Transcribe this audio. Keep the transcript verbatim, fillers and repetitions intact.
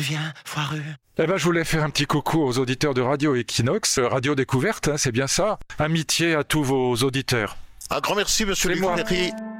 devient foireux. Eh ben, je voulais faire un petit coucou aux auditeurs de Radio Equinox, Radio Découverte, hein, c'est bien ça. Amitié à tous vos auditeurs. Un grand merci, monsieur C'est moi. Luc Ferry.